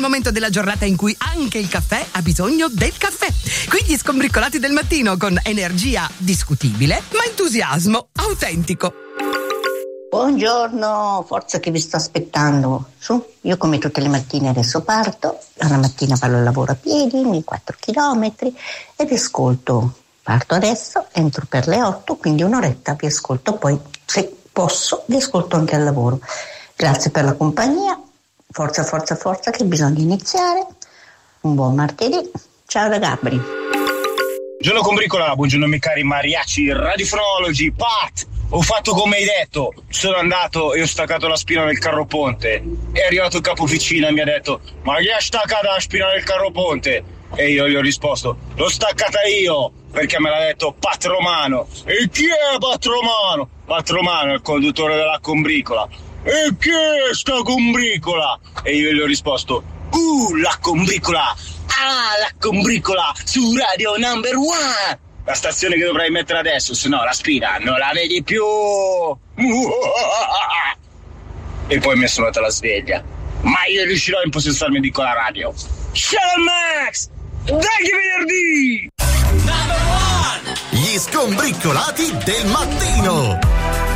momento della giornata in cui anche il caffè ha bisogno del caffè. Qui gli Scombriccolati del mattino con energia discutibile, ma entusiasmo autentico. Buongiorno, forza che vi sto aspettando. Su, io come tutte le mattine adesso parto, la mattina vado al lavoro a piedi, i miei 4 chilometri e vi ascolto. Parto adesso, entro per le 8, quindi un'oretta vi ascolto, poi se posso vi ascolto anche al lavoro. Grazie per la compagnia, forza, forza, forza che bisogna iniziare. Un buon martedì, ciao da Gabri. Buongiorno Combricola, buongiorno miei cari mariachi, radiofonologi, Pat! Ho fatto come hai detto, sono andato e ho staccato la spina del carro ponte. È arrivato il capo officina e mi ha detto: ma chi ha staccato la spina del carro ponte? E io gli ho risposto: l'ho staccata io, perché me l'ha detto Pat Romano. E chi è Pat Romano? Pat Romano è il conduttore della Combricola. E chi è sta Combricola? E io gli ho risposto: la Combricola! Ah, la Combricola su Radio Number One! La stazione che dovrai mettere adesso, se no la spina non la vedi più. E poi mi è suonata la sveglia. Ma io riuscirò a impossessarmi di quella radio. Ciao Max! Dai che venerdì! Gli Scombriccolati del mattino.